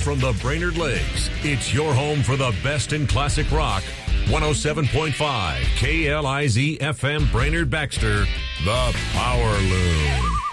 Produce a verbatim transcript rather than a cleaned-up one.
from the Brainerd Lakes, it's your home for the best in classic rock. one oh seven point five K L I Z F M Brainerd Baxter, The Power Loom.